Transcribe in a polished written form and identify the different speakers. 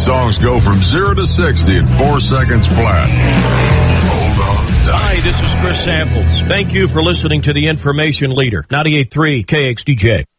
Speaker 1: songs go from 0 to 60 in 4 seconds flat. Hold on tight.
Speaker 2: Hi, this is Chris Samples. Thank you for listening to the Information Leader, 98.3 KXDJ.